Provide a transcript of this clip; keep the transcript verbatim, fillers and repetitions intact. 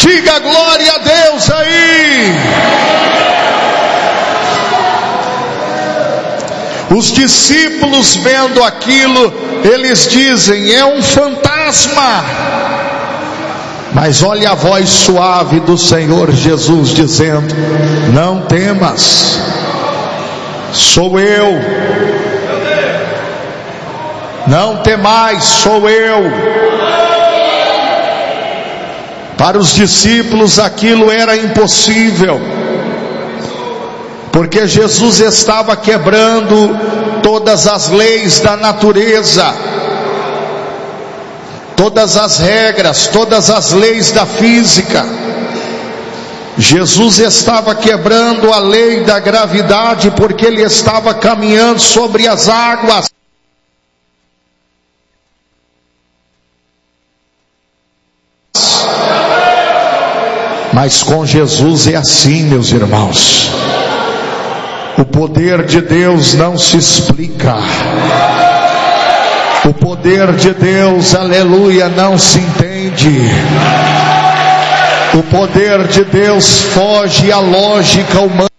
Diga glória a Deus aí. Os discípulos vendo aquilo, eles dizem: é um fantasma. Mas olha a voz suave do Senhor Jesus dizendo: não temas, sou eu. Não temais, sou eu. Para os discípulos aquilo era impossível, porque Jesus estava quebrando todas as leis da natureza, todas as regras, todas as leis da física. Jesus estava quebrando a lei da gravidade, porque ele estava caminhando sobre as águas. Mas com Jesus é assim, meus irmãos. O poder de Deus não se explica. O poder de Deus, aleluia, não se entende. O poder de Deus foge à lógica humana.